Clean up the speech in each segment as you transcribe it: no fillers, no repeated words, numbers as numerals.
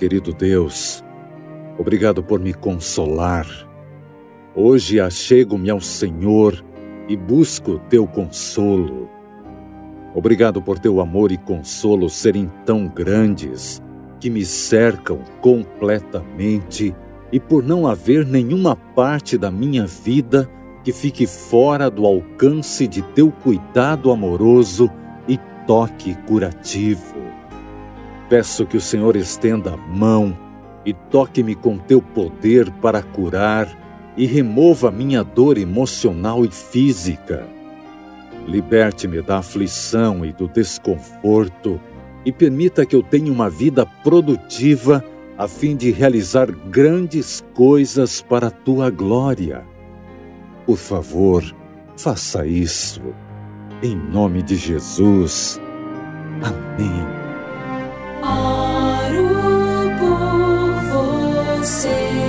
querido Deus. Obrigado por me consolar. Hoje achego-me ao Senhor e busco teu consolo. Obrigado por teu amor e consolo serem tão grandes que me cercam completamente e por não haver nenhuma parte da minha vida que fique fora do alcance de teu cuidado amoroso e toque curativo. Peço que o Senhor estenda a mão e toque-me com teu poder para curar e remova minha dor emocional e física. Liberte-me da aflição e do desconforto e permita que eu tenha uma vida produtiva a fim de realizar grandes coisas para a tua glória. Por favor, faça isso. Em nome de Jesus. Amém. Oro por você.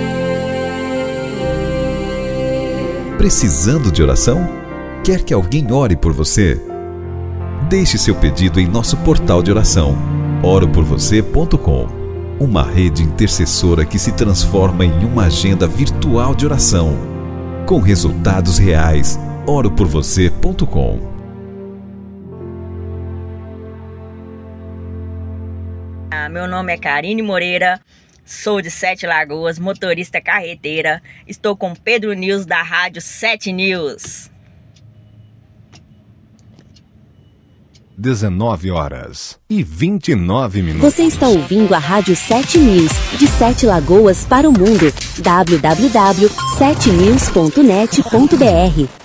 Precisando de oração? Quer que alguém ore por você? Deixe seu pedido em nosso portal de oração, oroporvocê.com, uma rede intercessora que se transforma em uma agenda virtual de oração, com resultados reais. oroporvocê.com. Meu nome é Karine Moreira, sou de 7 Lagoas, motorista carreteira. Estou com Pedro News da Rádio 7 News. 19h29. Você está ouvindo a Rádio 7 News, de 7 Lagoas para o mundo. www.7news.net.br